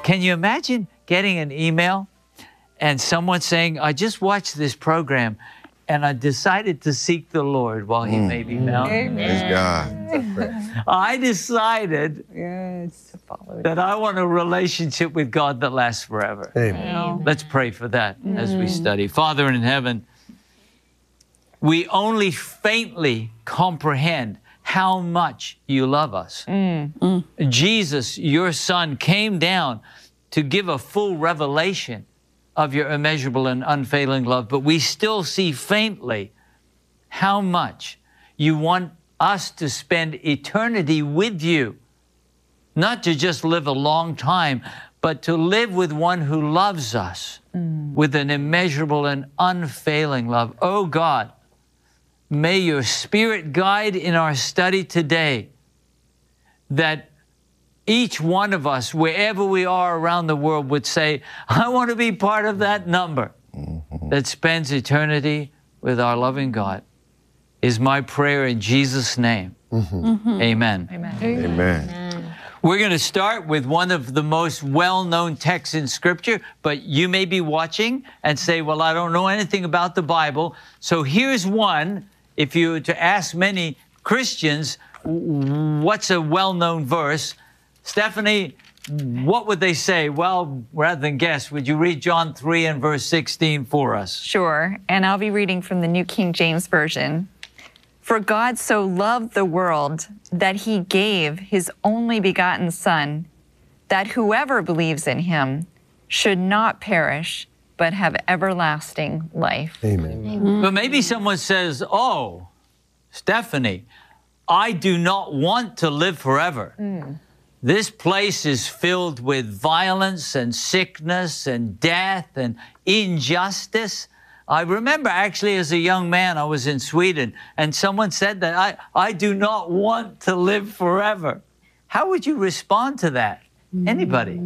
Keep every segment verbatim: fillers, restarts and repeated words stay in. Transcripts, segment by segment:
Can you imagine getting an email and someone saying, I just watched this program and I decided to seek the Lord while he mm. may be found. Praise God. I decided yes. that I want a relationship with God that lasts forever. Amen. Let's pray for that mm. as we study. Father in heaven, we only faintly comprehend how much you love us. Mm. Mm. Jesus, your Son, came down to give a full revelation of your immeasurable and unfailing love, but we still see faintly how much you want us to spend eternity with you, not to just live a long time, but to live with one who loves us mm. with an immeasurable and unfailing love. Oh God, may your Spirit guide in our study today, that each one of us, wherever we are around the world, would say, I want to be part of that number mm-hmm. that spends eternity with our loving God, is my prayer in Jesus' name. Mm-hmm. Mm-hmm. Amen. Amen. Amen. Amen. We're going to start with one of the most well-known texts in Scripture, but you may be watching and say, well, I don't know anything about the Bible. So here's one. If you were to ask many Christians, what's a well-known verse? Stephanie, what would they say? Well, rather than guess, would you read John three and verse sixteen for us? Sure, and I'll be reading from the New King James Version. For God so loved the world that he gave his only begotten Son, that whoever believes in him should not perish, but have everlasting life. Amen. Amen. But maybe someone says, oh, Stephanie, I do not want to live forever. Mm. This place is filled with violence and sickness and death and injustice. I remember actually as a young man, I was in Sweden, and someone said that I, I do not want to live forever. How would you respond to that? Anybody?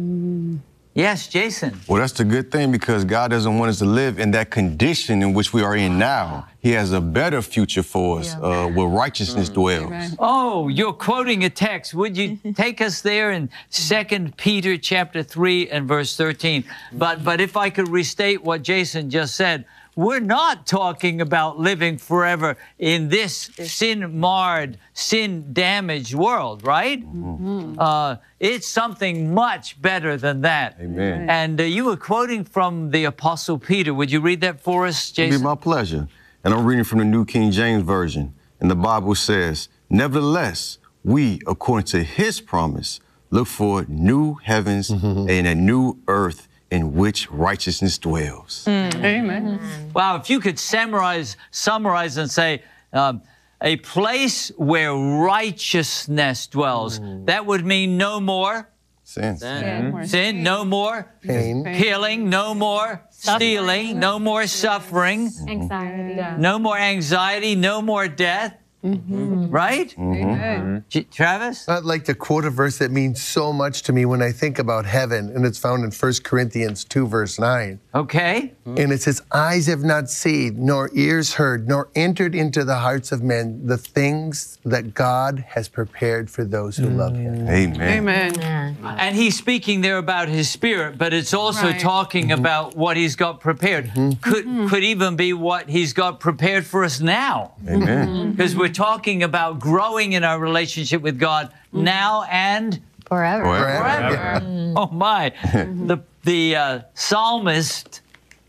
Yes, Jason. Well, that's the good thing, because God doesn't want us to live in that condition in which we are in now. He has a better future for us yeah. uh, where righteousness mm. dwells. Amen. Oh, you're quoting a text. Would you take us there in Second Peter chapter three and verse thirteen? But, but if I could restate what Jason just said, we're not talking about living forever in this sin-marred, sin-damaged world, right? Mm-hmm. uh, it's something much better than that. Amen. And uh, you were quoting from the Apostle Peter. Would you read that for us, Jason? It'd be my pleasure. And I'm reading from the New King James Version. And the Bible says, nevertheless, we, according to his promise, look for new heavens mm-hmm. and a new earth in which righteousness dwells. Mm. Amen. Mm. Wow, if you could summarize, summarize and say, um, a place where righteousness dwells, mm. that would mean no more sin, sin, mm-hmm. sin no more pain, killing, no more suffering. stealing, no more suffering, anxiety, mm-hmm. no more anxiety, no more death. Mm-hmm. Right? Mm-hmm. J- Travis? I'd like to quote a verse that means so much to me when I think about heaven, and it's found in First Corinthians two, verse nine. Okay. And it says, eyes have not seen, nor ears heard, nor entered into the hearts of men the things that God has prepared for those who mm. love him. Amen. Amen. And he's speaking there about his Spirit, but it's also right. talking mm-hmm. about what he's got prepared. Mm-hmm. Could, mm-hmm. could even be what he's got prepared for us now. Amen. Because we're talking about growing in our relationship with God mm-hmm. now and forever. Forever. forever. Mm-hmm. Oh my. the the uh, psalmist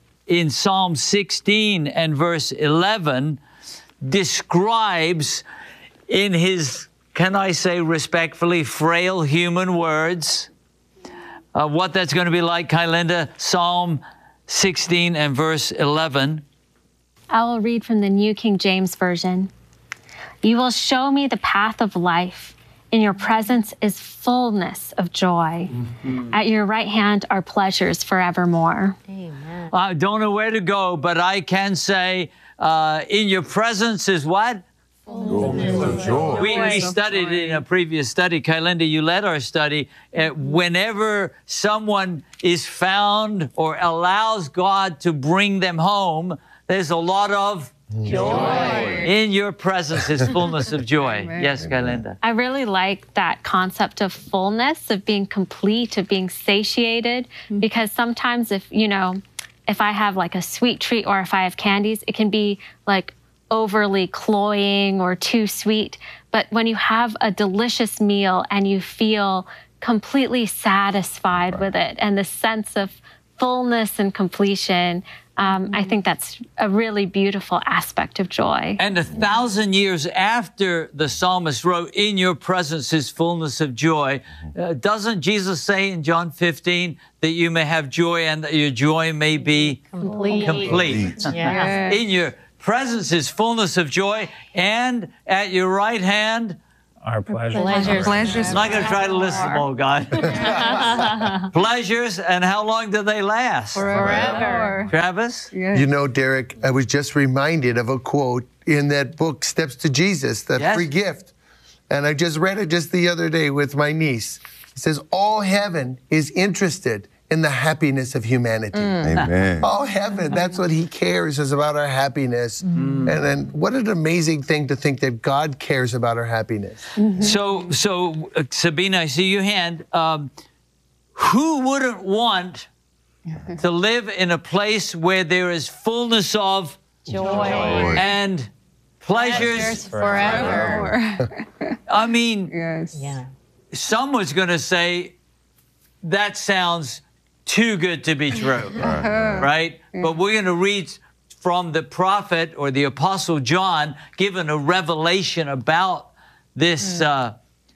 in Psalm sixteen and verse eleven describes in his, can I say respectfully, frail human words, uh, what that's going to be like. Kylinda, Psalm sixteen and verse eleven. I will read from the New King James Version. You will show me the path of life. In your presence is fullness of joy. Mm-hmm. At your right hand are pleasures forevermore. Amen. I don't know where to go, but I can say, uh, in your presence is what? Fullness of joy. We, we studied in a previous study, Kylinda, you led our study, uh, whenever someone is found or allows God to bring them home, there's a lot of Joy. In your presence is fullness of joy. Yes, Galinda. I really like that concept of fullness, of being complete, of being satiated, because sometimes if, you know, if I have like a sweet treat or if I have candies, it can be like overly cloying or too sweet. But when you have a delicious meal and you feel completely satisfied with it and the sense of fullness and completion, Um, I think that's a really beautiful aspect of joy. And a thousand years after the psalmist wrote, in your presence is fullness of joy, uh, doesn't Jesus say in John fifteen that you may have joy and that your joy may be complete? complete. Yes. In your presence is fullness of joy, and at your right hand Our pleasures. Pleasures. Pleasures. I'm not going to try to list them all, God. Pleasures, and how long do they last? Forever. Travis? You know, Derek, I was just reminded of a quote in that book, Steps to Jesus, that Yes. free gift. And I just read it just the other day with my niece. It says, all heaven is interested in the happiness of humanity. Amen. All heaven, that's what he cares, is about our happiness. And then what an amazing thing to think that God cares about our happiness. So, so uh, Sabina, I see your hand. Um, who wouldn't want to live in a place where there is fullness of Joy. and pleasures? Forever. I mean, Yes. Yeah. someone's going to say, that sounds too good to be true, right? But we're going to read from the prophet or the apostle John, given a revelation about this uh,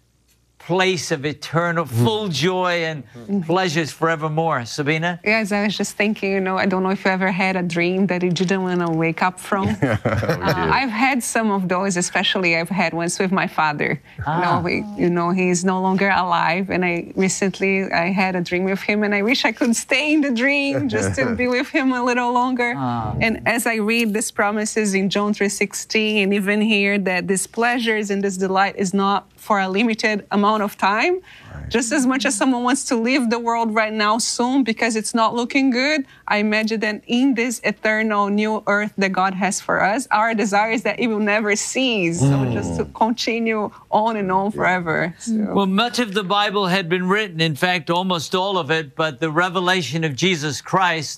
place of eternal, full joy and pleasures forevermore. Sabina? Yes, I was just thinking, you know, I don't know if you ever had a dream that you didn't want to wake up from. uh, I've had some of those, especially I've had ones with my father. Ah. You know, we, you know, he's no longer alive, and I recently I had a dream with him, and I wish I could stay in the dream just to be with him a little longer. Ah. And as I read these promises in John three sixteen, and even here that this pleasures and this delight is not for a limited amount of time. Right. Just as much as someone wants to leave the world right now soon because it's not looking good, I imagine that in this eternal new earth that God has for us, our desire is that it will never cease. Mm. So just to continue on and on forever. So. Well, much of the Bible had been written, in fact, almost all of it, but the revelation of Jesus Christ,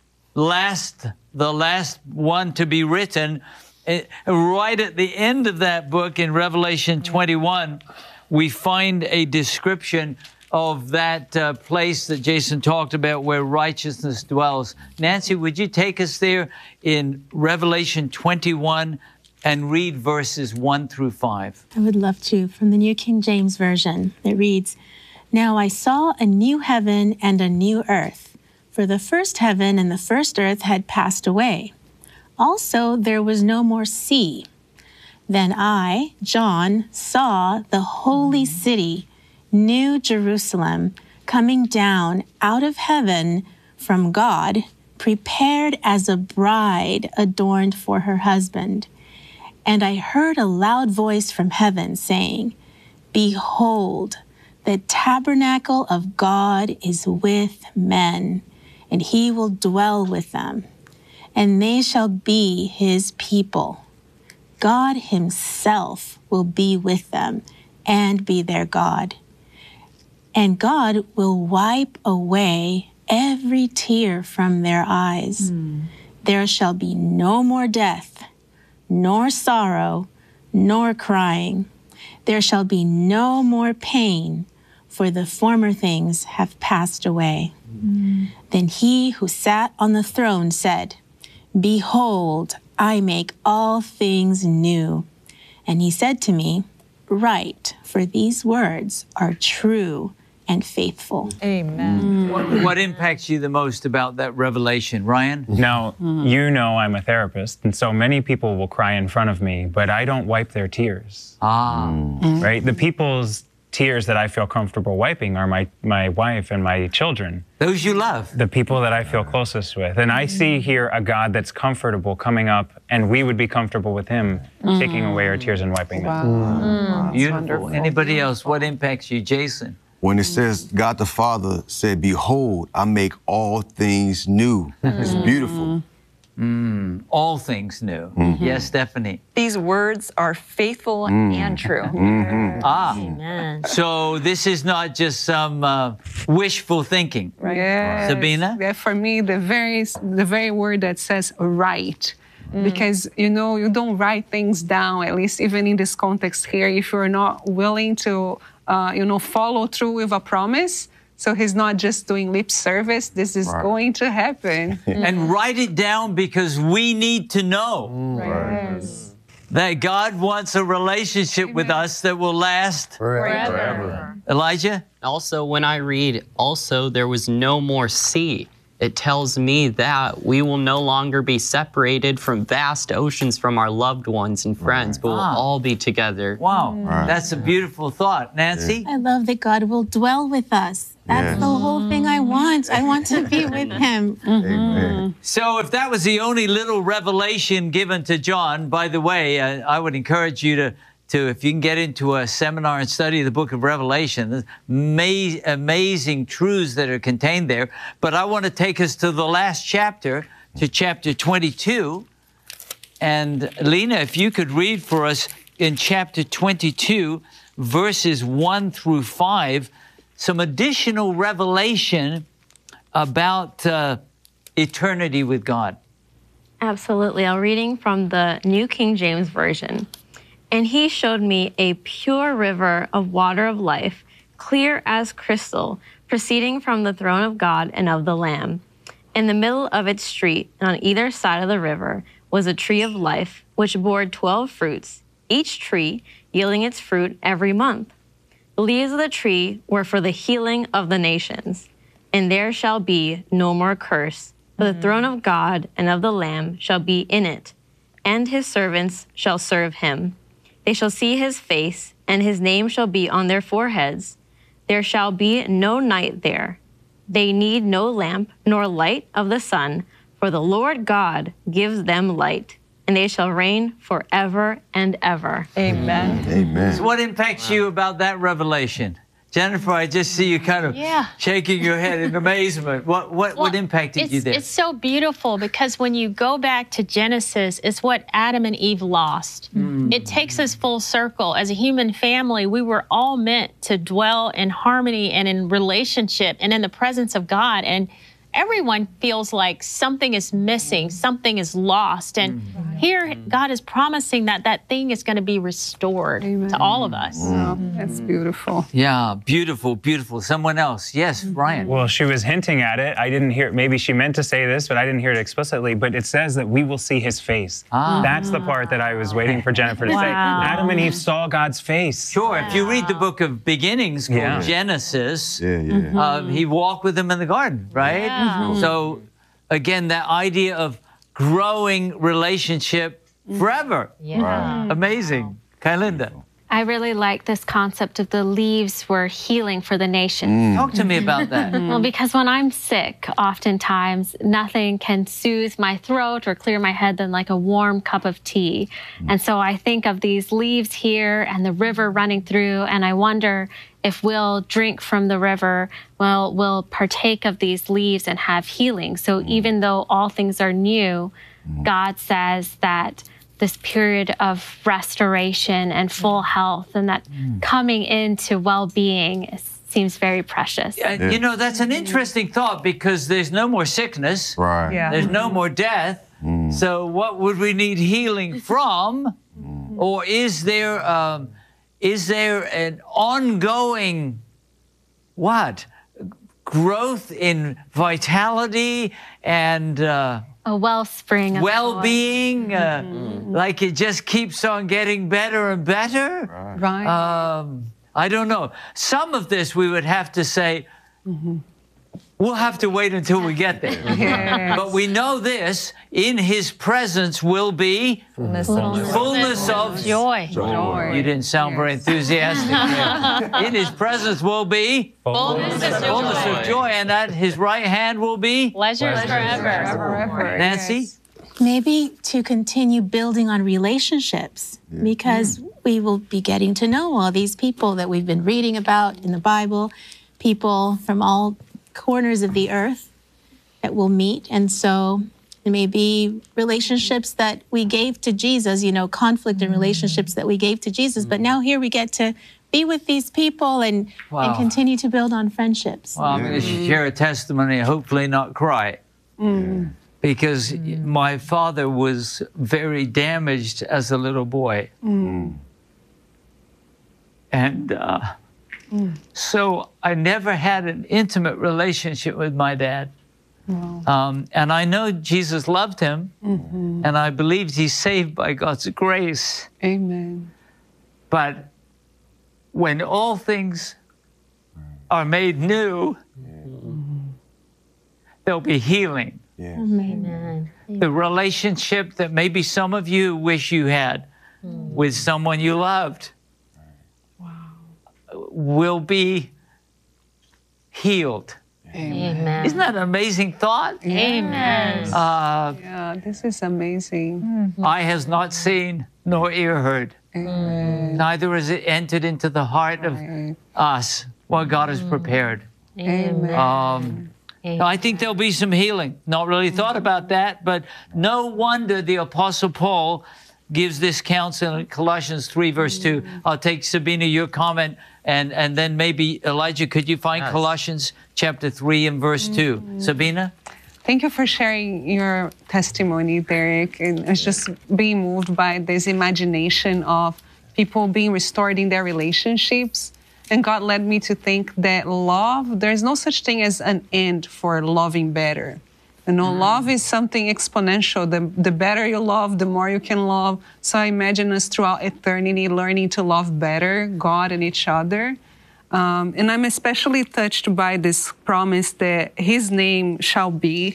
last, the last one to be written, It, right at the end of that book in Revelation twenty-one, we find a description of that uh, place that Jason talked about where righteousness dwells. Nancy, would you take us there in Revelation twenty-one and read verses one through five? I would love to. From the New King James Version, it reads, "Now I saw a new heaven and a new earth, for the first heaven and the first earth had passed away. Also, there was no more sea. Then I, John, saw the holy city, New Jerusalem, coming down out of heaven from God, prepared as a bride adorned for her husband. And I heard a loud voice from heaven saying, 'Behold, the tabernacle of God is with men, and he will dwell with them. And they shall be his people. God himself will be with them and be their God. And God will wipe away every tear from their eyes. Mm. There shall be no more death, nor sorrow, nor crying. There shall be no more pain, for the former things have passed away.' Mm. Then he who sat on the throne said, 'Behold, I make all things new.' And he said to me, 'Write, for these words are true and faithful.'" Amen. What, what impacts you the most about that revelation, Ryan? Now, you know I'm a therapist, and so many people will cry in front of me, but I don't wipe their tears. Ah. Right? The people's tears that I feel comfortable wiping are my, my wife and my children. Those you love. The people that I feel closest with. And I see here a God that's comfortable coming up, and we would be comfortable with him mm. taking away our tears and wiping them. Mm. Beautiful. Anybody else? What impacts you, Jason? When it says God the Father said, "Behold, I make all things new." Mm. It's beautiful. Mm, all things new. Mm-hmm. Yes, Stephanie. These words are faithful and true. Mm-hmm. Ah, Amen. so this is not just some uh, wishful thinking. Yes. Sabina? Yeah, for me, the very the very word that says right. Because, you know, you don't write things down, at least even in this context here, if you're not willing to, uh, you know, follow through with a promise. So he's not just doing lip service. This is Right. going to happen. And write it down because we need to know Yes. that God wants a relationship with us that will last. Forever. Elijah? Also, when I read, also there was no more sea, it tells me that we will no longer be separated from vast oceans from our loved ones and friends, but we'll Ah. all be together. Wow, that's a beautiful thought. Nancy? I love that God will dwell with us. That's Yes. the whole thing I want. I want to be with Him. Amen. So if that was the only little revelation given to John, by the way, uh, I would encourage you to, to, if you can get into a seminar and study the book of Revelation, there's ama- amazing truths that are contained there. But I want to take us to the last chapter, to chapter twenty-two. And Lena, if you could read for us in chapter twenty-two, verses one through five, some additional revelation about uh, eternity with God. Absolutely. I'm reading from the New King James Version. And he showed me a pure river of water of life, clear as crystal, proceeding from the throne of God and of the Lamb. In the middle of its street, and on either side of the river, was a tree of life, which bore twelve fruits, each tree yielding its fruit every month. The leaves of the tree were for the healing of the nations. And there shall be no more curse, for the throne of God and of the Lamb shall be in it, and his servants shall serve him. They shall see his face, and his name shall be on their foreheads. There shall be no night there. They need no lamp nor light of the sun, for the Lord God gives them light, and they shall reign forever and ever. Amen. Amen. What impacts you about that revelation? Jennifer, I just see you kind of Yeah. shaking your head in amazement. What what, what Well, impacted it's, you there? It's so beautiful because when you go back to Genesis, it's what Adam and Eve lost. It takes us full circle. As a human family, we were all meant to dwell in harmony and in relationship and in the presence of God. And everyone feels like something is missing, something is lost. And here, God is promising that that thing is going to be restored to all of us. Oh, that's beautiful. Yeah, beautiful, beautiful. Someone else. Yes, Ryan. Well, she was hinting at it. I didn't hear, maybe she meant to say this, but I didn't hear it explicitly. But it says that we will see his face. Ah. That's the part that I was waiting for Jennifer to say. Wow. Adam and Eve saw God's face. Sure, if you read the book of beginnings called Yeah. Genesis, Yeah, yeah. uh, he walked with them in the garden, right? Yeah. So, again, that idea of growing relationship forever. Yeah. Amazing. Kylinda, I really like this concept of the leaves were healing for the nations. talk to me about that. Well, because when I'm sick, oftentimes nothing can soothe my throat or clear my head than like a warm cup of tea. And so I think of these leaves here and the river running through, and I wonder if we'll drink from the river, well, we'll partake of these leaves and have healing. So even though all things are new, God says that this period of restoration and full health and that coming into well-being is, seems very precious. Uh, You know, that's an interesting thought because there's no more sickness. Right. Yeah. There's no more death. So what would we need healing from? Or is there um, is there an ongoing what growth in vitality and uh, A wellspring of joy. well-being? Uh, like it just keeps on getting better and better. Right. Um, I don't know. Some of this we would have to say, we'll have to wait until we get there. Yes. But we know this, in his presence will be Fullness of joy. fullness of Joy. Joy. You didn't sound very enthusiastic there. In his presence will be Fullness of joy. fullness of joy, and at his right hand will be Pleasure forever. Forever. Nancy. Yes. Maybe to continue building on relationships because we will be getting to know all these people that we've been reading about in the Bible, people from all corners of the earth that we'll meet. And so It may be relationships that we gave to Jesus, you know, conflict in relationships that we gave to Jesus. But now here we get to be with these people and, Wow. and continue to build on friendships. Well, I'm going to share a testimony, hopefully not cry. Because my father was very damaged as a little boy. And uh, so I never had an intimate relationship with my dad. Um, and I know Jesus loved him, and I believe he's saved by God's grace. Amen. But when all things are made new, there'll be healing. Yeah. Amen. The relationship that maybe some of you wish you had with someone you loved will be healed. Amen. Isn't that an amazing thought? Amen. Uh, Yeah, this is amazing. Eye has not seen nor ear heard. Neither has it entered into the heart of us what God has prepared. Amen. Um, I think there'll be some healing. Not really thought about that, but no wonder the Apostle Paul gives this counsel in Colossians three, verse two. I'll take, Sabina, your comment, and, and then maybe, Elijah, could you find Yes. Colossians chapter three and verse two? Sabina? Thank you for sharing your testimony, Derek. And I was just being moved by this imagination of people being restored in their relationships. And God led me to think that love, there's no such thing as an end for loving better. You know, love is something exponential. The, the better you love, the more you can love. So I imagine us throughout eternity learning to love better, God and each other. Um, and I'm especially touched by this promise that his name shall be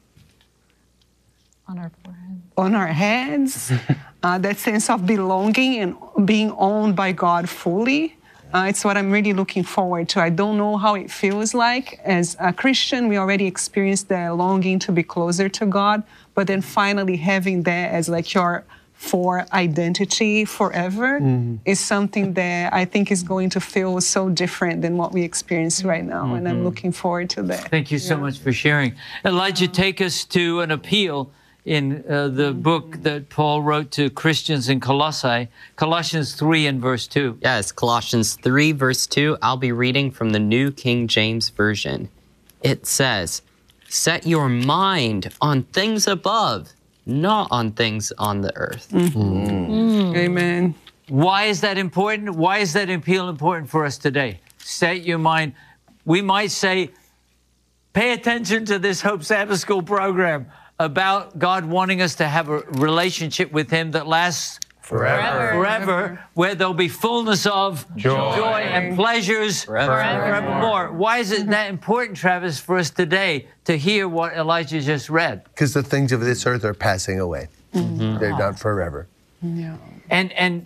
On our forehead. on our heads. uh, that sense of belonging and being owned by God fully. Uh, it's what I'm really looking forward to. I don't know how it feels like. As a Christian, we already experienced the longing to be closer to God, but then finally having that as like your for identity forever is something that I think is going to feel so different than what we experience right now. And I'm looking forward to that. Thank you so much for sharing. Elijah, take us to an appeal in uh, the book that Paul wrote to Christians in Colossae, Colossians three and verse two. Yes, Colossians three, verse two. I'll be reading from the New King James Version. It says, "Set your mind on things above, not on things on the earth." Mm. Amen. Why is that important? Why is that appeal important for us today? Set your mind. We might say, pay attention to this Hope Sabbath School program about God wanting us to have a relationship with him that lasts Forever. forever, where there'll be fullness of Joy. joy and pleasures Forever. forevermore. Why is it that important, Travis, for us today to hear what Elijah just read? Because the things of this earth are passing away. They're not forever. Yeah. And and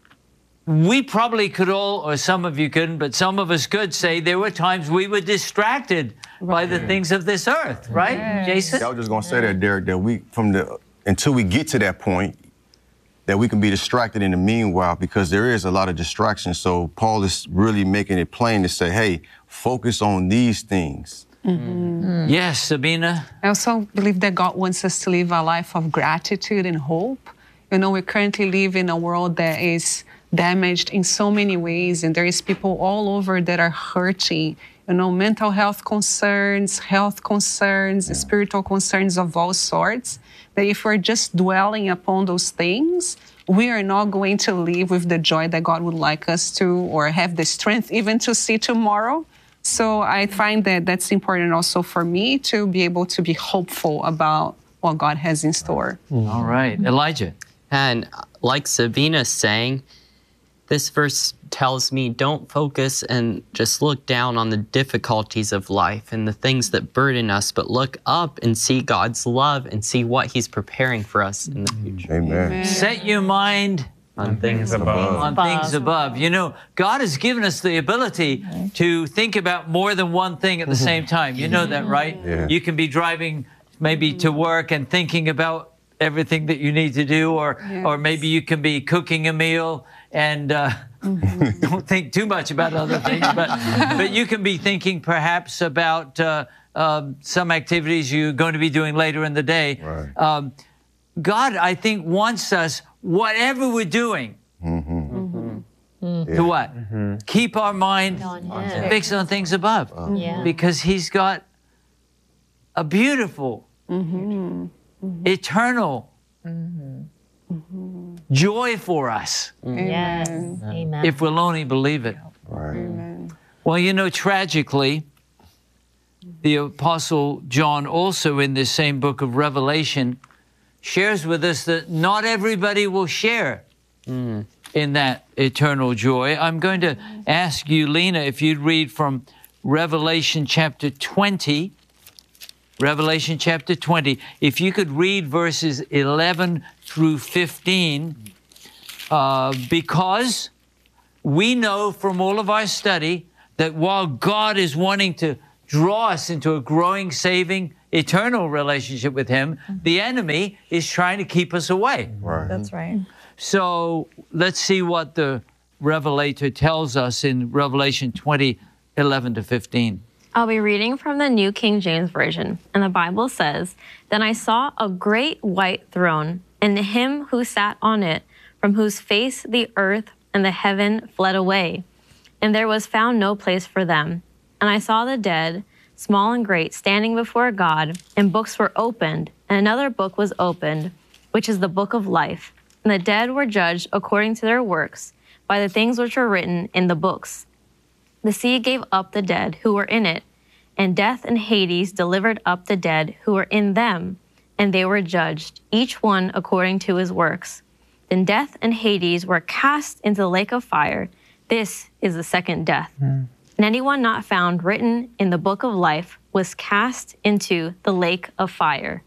we probably could all, or some of you couldn't, but some of us could say there were times we were distracted by the things of this earth, right, Jason? I was just gonna say that, Derek, that we from the until we get to that point, that we can be distracted in the meanwhile, because there is a lot of distractions. So Paul is really making it plain to say, hey, focus on these things. Yes, Sabina. I also believe that God wants us to live a life of gratitude and hope. You know, we currently live in a world that is damaged in so many ways, and there is people all over that are hurting. You know, mental health concerns, health concerns, yeah. spiritual concerns of all sorts. That if we're just dwelling upon those things, we are not going to live with the joy that God would like us to, or have the strength even to see tomorrow. So I find that that's important also for me to be able to be hopeful about what God has in store. All right, Elijah. And like Sabina's saying, this verse tells me don't focus and just look down on the difficulties of life and the things that burden us, but look up and see God's love and see what he's preparing for us in the future. Amen. Set your mind On things above. on things above. You know, God has given us the ability to think about more than one thing at the same time. You know that, right? Yeah. You can be driving maybe to work and thinking about everything that you need to do, or Yes. or maybe you can be cooking a meal and uh, don't think too much about other things. But but you can be thinking perhaps about uh, uh, some activities you're going to be doing later in the day. Right. Um, God, I think, wants us, whatever we're doing, Mm-hmm. to what? Keep our mind On him. fixed on things above, Yeah. because He's got a beautiful, eternal joy for us, Yes. Amen. if we'll only believe it. Right. Well, you know, tragically, the Apostle John also in this same book of Revelation shares with us that not everybody will share in that eternal joy. I'm going to ask you, Lena, if you'd read from Revelation chapter twenty. Revelation chapter twenty. If you could read verses eleven through fifteen, uh, because we know from all of our study that while God is wanting to draw us into a growing, saving, eternal relationship with Him, the enemy is trying to keep us away. Right. That's right. So let's see what the Revelator tells us in Revelation twenty, eleven to fifteen. I'll be reading from the New King James Version, and the Bible says, "Then I saw a great white throne, and him who sat on it, from whose face the earth and the heaven fled away, and there was found no place for them. And I saw the dead, small and great, standing before God, and books were opened, and another book was opened, which is the book of life. And the dead were judged according to their works, by the things which were written in the books. The sea gave up the dead who were in it, and death and Hades delivered up the dead who were in them, and they were judged, each one according to his works. Then death and Hades were cast into the lake of fire. This is the second death. And anyone not found written in the book of life was cast into the lake of fire."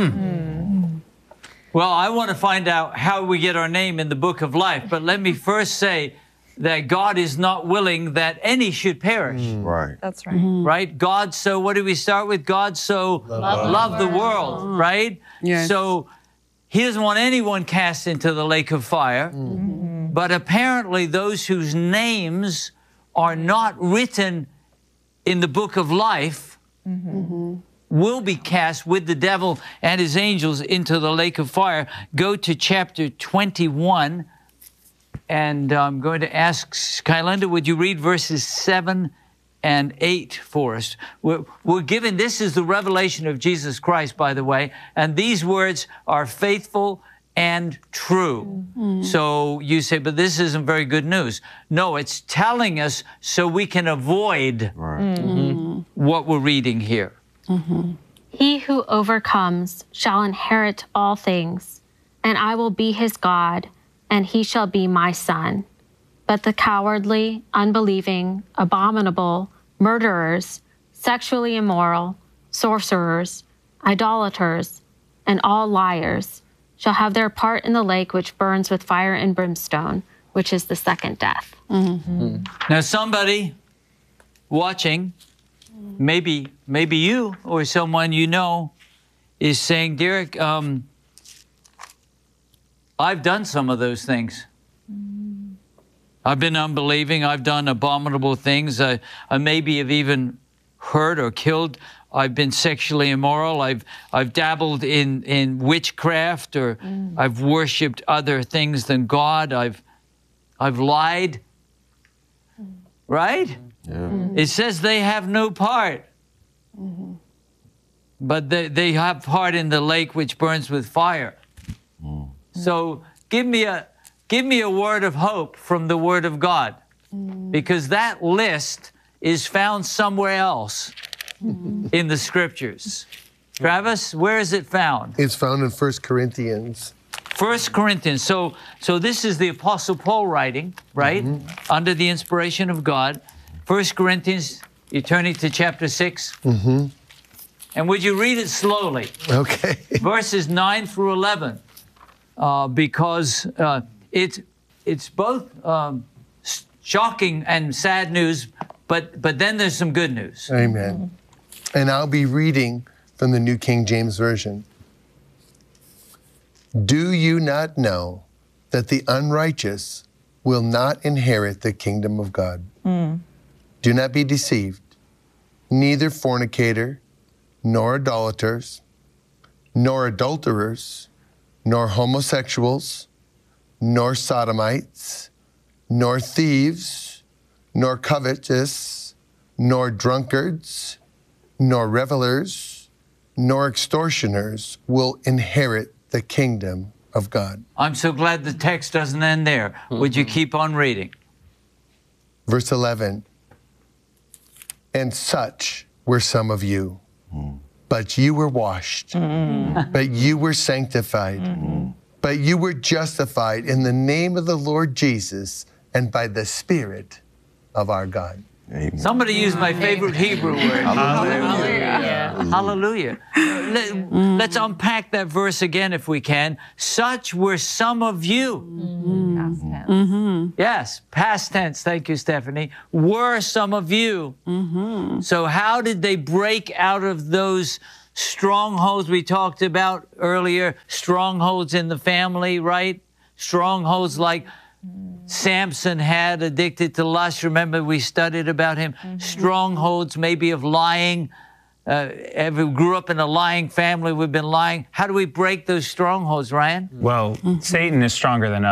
Well, I want to find out how we get our name in the book of life, but let me first say that God is not willing that any should perish. Right. That's right. Right? God so, what do we start with? God so loved the world, right? Yes. So He doesn't want anyone cast into the lake of fire. But apparently those whose names are not written in the book of life will be cast with the devil and his angels into the lake of fire. Go to chapter twenty-one. And I'm going to ask Skylenda, would you read verses seven and eight for us? We're, we're given, this is the revelation of Jesus Christ, by the way, and these words are faithful and true. So you say, but this isn't very good news. No, it's telling us so we can avoid Right. what we're reading here. He who overcomes shall inherit all things, and I will be his God, and he shall be my son. But the cowardly, unbelieving, abominable, murderers, sexually immoral, sorcerers, idolaters, and all liars shall have their part in the lake which burns with fire and brimstone, which is the second death. Now somebody watching, maybe maybe you or someone you know, is saying, Derek, um, I've done some of those things. I've been unbelieving. I've done abominable things. I, I maybe have even hurt or killed. I've been sexually immoral. I've I've dabbled in, in witchcraft, or I've worshipped other things than God. I've I've lied. Right? Yeah. It says they have no part. But they, they have part in the lake which burns with fire. So give me a give me a word of hope from the Word of God, because that list is found somewhere else in the Scriptures. Travis, where is it found? It's found in First Corinthians. First Corinthians. So so this is the Apostle Paul writing, right? Under the inspiration of God. First Corinthians, you're turning to chapter six. Mm-hmm. And would you read it slowly? Okay. Verses nine through eleven. Uh, because uh, it's it's both um, shocking and sad news, but but then there's some good news. Amen. And I'll be reading from the New King James Version. Do you not know that the unrighteous will not inherit the kingdom of God. Do not be deceived. Neither fornicator, nor idolaters, nor adulterers, nor homosexuals, nor sodomites, nor thieves, nor covetous, nor drunkards, nor revelers, nor extortioners will inherit the kingdom of God. I'm so glad the text doesn't end there. Would you keep on reading? Verse eleven, and such were some of you, but you were washed, but you were sanctified, but you were justified in the name of the Lord Jesus and by the Spirit of our God. Amen. Somebody used my favorite Hebrew word. Hallelujah. Hallelujah. Let, let's unpack that verse again if we can. Such were some of you. Past tense. Yes, past tense. Thank you, Stephanie. Were some of you. So how did they break out of those strongholds we talked about earlier? Strongholds in the family, right? Strongholds like Samson had, addicted to lust. Remember, we studied about him. Mm-hmm. Strongholds maybe of lying. Uh, ever grew up in a lying family, we've been lying. How do we break those strongholds, Ryan? Well, Satan is stronger than us.